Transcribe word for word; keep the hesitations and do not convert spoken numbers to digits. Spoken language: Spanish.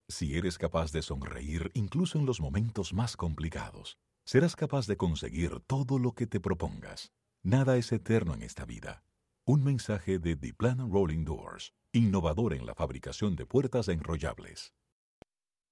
Si eres capaz de sonreír incluso en los momentos más complicados, serás capaz de conseguir todo lo que te propongas. Nada es eterno en esta vida. Un mensaje de Diplan Rolling Doors, innovador en la fabricación de puertas enrollables.